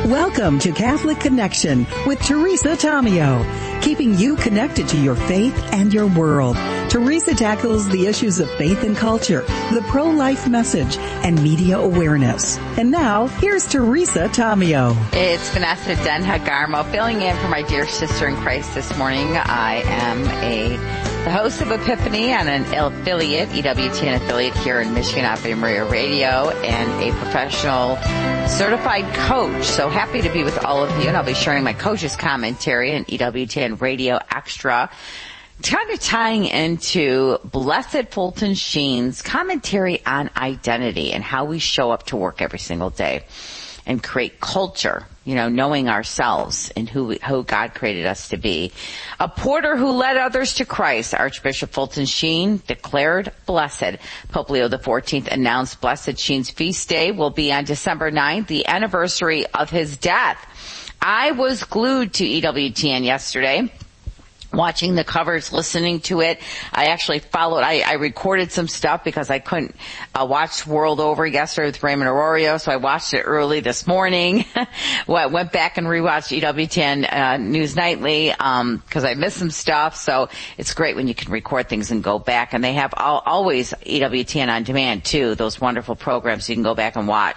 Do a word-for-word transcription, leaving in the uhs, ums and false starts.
Welcome to Catholic Connection with Teresa Tomeo, keeping you connected to your faith and your world. Teresa tackles the issues of faith and culture, the pro-life message, and media awareness. And now, here's Teresa Tomeo. It's Vanessa Denha-Garmo filling in for my dear sister in Christ this morning. I am a the host of Epiphany and an affiliate, E W T N affiliate here in Michigan Ave Maria Radio, and a professional certified coach. So happy to be with all of you, and I'll be sharing my coach's commentary in E W T N Radio Extra, kind of tying into Blessed Fulton Sheen's commentary on identity and how we show up to work every single day and create culture, you know, knowing ourselves and who we, who God created us to be. A porter who led others to Christ, Archbishop Fulton Sheen declared blessed. Pope Leo the fourteenth announced Blessed Sheen's feast day will be on December ninth, the anniversary of his death. I was glued to E W T N yesterday, watching the covers, listening to it. I actually followed, I, I recorded some stuff because I couldn't uh, watch World Over yesterday with Raymond Arroyo, so I watched it early this morning. well, went back and rewatched E W T N uh, News Nightly um because I missed some stuff, so it's great when you can record things and go back. And they have all, always E W T N On Demand, too, those wonderful programs you can go back and watch.